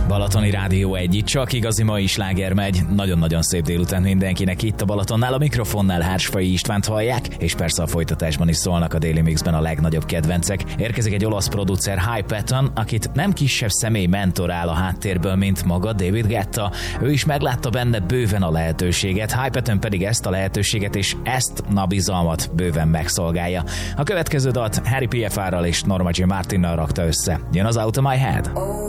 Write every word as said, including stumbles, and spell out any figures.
Balatoni Rádió egy, itt csak igazi mai sláger megy. Nagyon-nagyon szép délután mindenkinek itt a Balatonnál, a mikrofonnál Hársfai Istvánt hallják, és persze a folytatásban is szólnak a Daily Mixben a legnagyobb kedvencek. Érkezik egy olasz producer, High Pattern, akit nem kisebb személy mentorál a háttérből, mint maga David Guetta. Ő is meglátta benne bőven a lehetőséget, High Pattern pedig ezt a lehetőséget és ezt a bizalmat bőven megszolgálja. A következő dalt Harry pé ef er-ral és Norma Jean Martinnal rakta össze. Jön az Out of My Head.